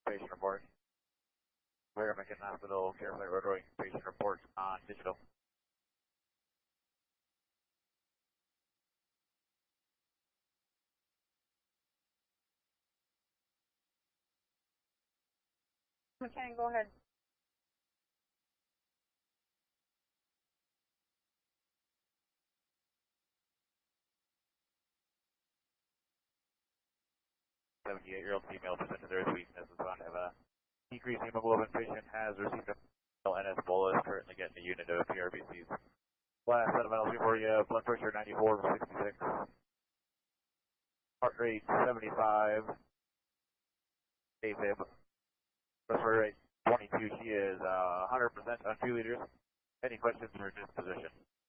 patient report. We're Macon Hospital, Care Flight Rotary, patient reports on digital. McKinnon, go ahead. Year-old female presented there with weakness and found to have a decreased hemoglobin. Patient has received a NS bolus, currently getting a unit of PRBCs. Last set of vitals before you, blood pressure 94/66, heart rate 75, AFib, respiratory rate 22. She is 100% on 2 liters. Any questions for disposition?